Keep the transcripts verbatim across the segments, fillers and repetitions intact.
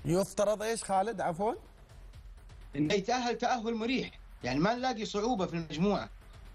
يفترض ايش خالد عفوا؟ انه يتاهل تاهل مريح، يعني ما نلاقي صعوبه في المجموعه.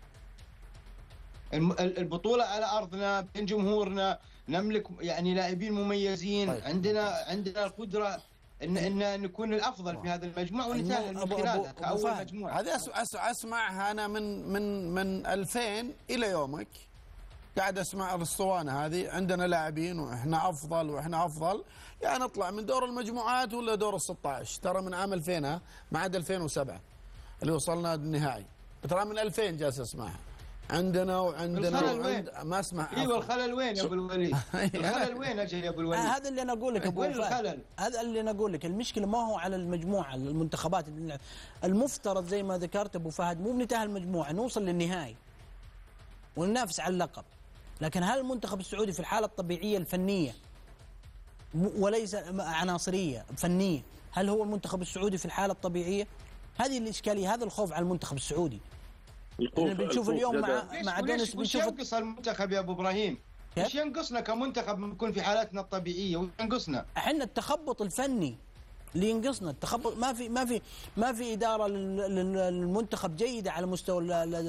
البطوله على ارضنا بين جمهورنا، نملك يعني لاعبين مميزين. طيب. عندنا عندنا القدره ان ان نكون الافضل في هذا المجموعه ونتاهل من خلالها كاول مجموعه. هذه اسمعها انا من من من ألفين الى يومك، قاعد اسمع الاسطوانه هذه، عندنا لاعبين واحنا افضل واحنا افضل، يعني نطلع من دور المجموعات ولا دور ال ستة عشر. ترى من عام ألفين ها، ما عاد ألفين وسبعة اللي وصلنا النهائي، ترى من ألفين جالس اسمعها. عندنا وعندنا وعند... ما اسمع. ايوه الخلل وين يا ابو الوليد؟ الخلل وين اجل يا ابو الوليد؟ هذا اللي انا اقول لك ابو الخلل، هذا اللي انا اقول لك. المشكله ما هو على المجموعه، المنتخبات المفترض زي ما ذكرت ابو فهد مو بنتاهل المجموعه، نوصل للنهائي وننافس على اللقب. لكن هل المنتخب السعودي في الحاله الطبيعيه الفنيه وليس عناصريه فنيه، هل هو المنتخب السعودي في الحاله الطبيعيه؟ هذه الاشكاليه، هذا الخوف على المنتخب السعودي. يعني بنشوف اليوم مع مع دونس بنشوف وش ينقص المنتخب يا ابو ابراهيم؟ ايش ينقصنا كمنتخب نكون في حالاتنا الطبيعيه؟ وش ينقصنا؟ احنا التخبط الفني اللي ينقصنا، التخبط. ما في ما في ما في اداره للمنتخب جيده على مستوى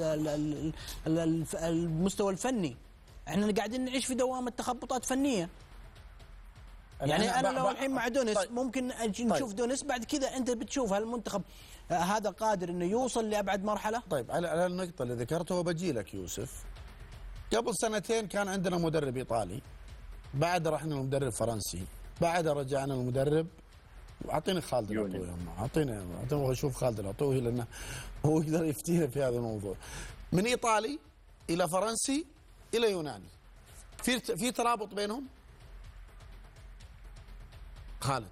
المستوى الفني. احنا قاعدين نعيش في دوامه تخبطات فنيه. يعني انا, أنا لو الحين مع دونس طيب. ممكن نشوف طيب. دونس بعد كذا انت بتشوف هل المنتخب آه هذا قادر انه يوصل لابعد مرحله؟ طيب على على النقطه اللي ذكرتها بجي لك يوسف. قبل سنتين كان عندنا مدرب ايطالي، بعد رحنا لمدرب فرنسي، بعد رجعنا للمدرب. اعطيني خالد العطوي، اعطيني اعطيني اشوف خالد العطوي لانه هو يقدر يفتينا في هذا الموضوع. من ايطالي الى فرنسي الى يوناني، في في ترابط بينهم؟ خالد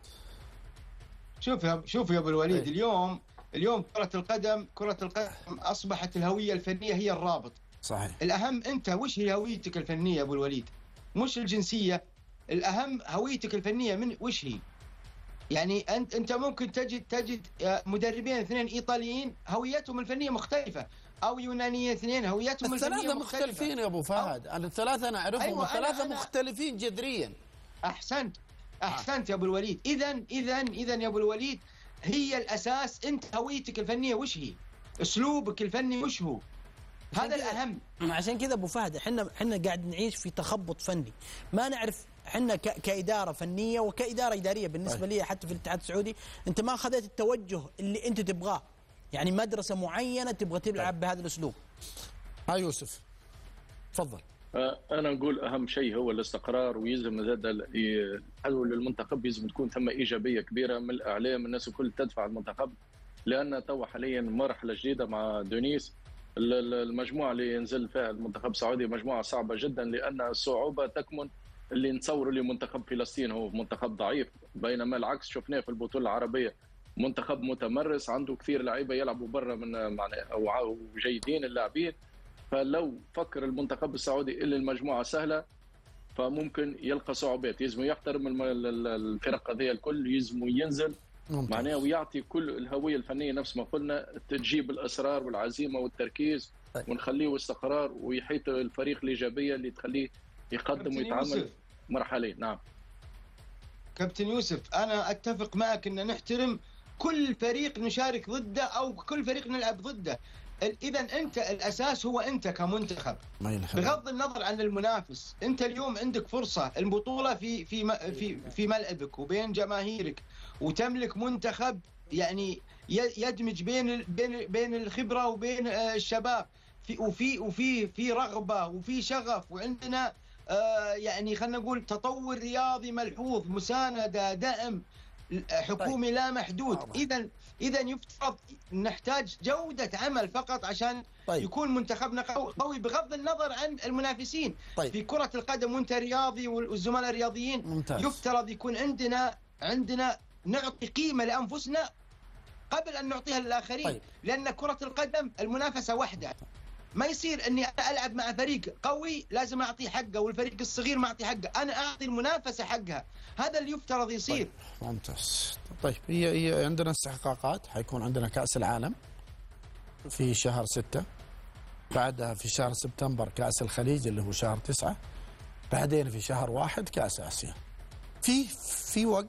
شوف يا شوف يا ابو الوليد، أي. اليوم اليوم كرة القدم كرة القدم اصبحت الهوية الفنية هي الرابط. صحيح. الاهم انت وش هي هويتك الفنية يا ابو الوليد؟ مش الجنسية، الاهم هويتك الفنية من وش هي؟ يعني انت انت ممكن تجد تجد مدربين اثنين ايطاليين هويتهم الفنية مختلفة، او يونانيين اثنين هويتهم الفنية مختلفة. الثلاثة مختلفين يا ابو فهد، انا الثلاثة انا اعرفهم. أيوة الثلاثة مختلفين جذريا. احسنت احسنت يا ابو الوليد. اذا اذا اذا يا ابو الوليد هي الاساس. انت هويتك الفنيه وش هي؟ اسلوبك الفني وش هو؟ هذا الاهم. عشان كذا ابو فهد احنا احنا قاعد نعيش في تخبط فني، ما نعرف احنا كاداره فنيه وكاداره اداريه. بالنسبه لي حتى في الاتحاد السعودي انت ما اخذت التوجه اللي انت تبغاه، يعني مدرسه معينه تبغى تلعب بهذا الاسلوب. ها يوسف تفضل. أنا نقول أهم شيء هو الاستقرار، ويلزم هذا الحلول للمنتخب يلزم تكون ثم إيجابية كبيرة من الإعلام، الناس الكل تدفع المنتخب، لأن تو حاليا مرحلة جديدة مع دونيس. المجموعة اللي ينزل فيها المنتخب السعودي مجموعة صعبة جدا، لأن الصعوبة تكمن اللي نتصوره لمنتخب فلسطين هو منتخب ضعيف، بينما العكس شفناه في البطولة العربية، منتخب متمرس عنده كثير لعيبة يلعبوا برا من أو جيدين اللاعبين. فلو فكر المنتخب السعودي اللي المجموعه سهله فممكن يلقى صعوبات. يلزم يحترم الفرق هذه الكل، يلزم ينزل معناه ويعطي كل الهويه الفنيه نفس ما قلنا، تجيب الاصرار والعزيمه والتركيز، ونخليه استقرار ويحيط الفريق الايجابيه اللي تخليه يقدم ويتعامل مرحلين. نعم كابتن يوسف، انا اتفق معك ان نحترم كل فريق نشارك ضده او كل فريق نلعب ضده. إذا أنت الأساس هو أنت كمنتخب، بغض النظر عن المنافس. أنت اليوم عندك فرصة، البطولة في في في في ملعبك وبين جماهيرك، وتملك منتخب يعني يدمج بين بين بين الخبرة وبين الشباب، في وفي وفي في رغبة وفي شغف، وعندنا آه يعني خلينا نقول تطور رياضي ملحوظ، مساندة، دعم حكومي طيب. لا محدود. اذا اذا يفترض نحتاج جوده عمل فقط عشان طيب. يكون منتخبنا قوي بغض النظر عن المنافسين. طيب. في كره القدم وانت رياضي والزملاء الرياضيين ممتاز. يفترض يكون عندنا عندنا نعطي قيمه لانفسنا قبل ان نعطيها للاخرين. طيب. لان كره القدم المنافسه واحده، ما يصير اني انا العب مع فريق قوي لازم اعطيه حقه والفريق الصغير ما اعطيه حقه، انا اعطي المنافسه حقها. هذا اللي يفترض يصير. طيب. ممتاز. طيب هي هي عندنا استحقاقات، حيكون عندنا كاس العالم في شهر ستة، بعدها في شهر سبتمبر كاس الخليج اللي هو شهر تسعة، بعدين في شهر واحد كاس اسيا. في في وقت